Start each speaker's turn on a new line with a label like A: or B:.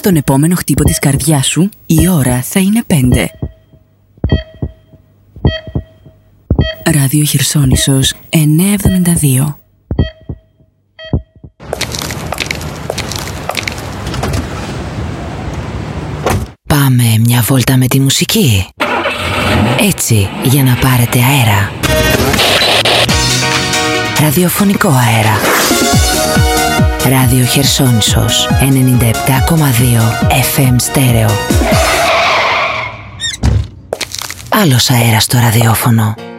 A: τον επόμενο χτύπο της καρδιάς σου, η ώρα θα είναι 5. Ράδιο Χερσόνησος 972. Πάμε μια βόλτα με τη μουσική. Έτσι, για να πάρετε αέρα. Ραδιοφωνικό αέρα. Ράδιο Χερσόνησος 97,2 FM στέρεο. Άλλος αέρας στο ραδιόφωνο.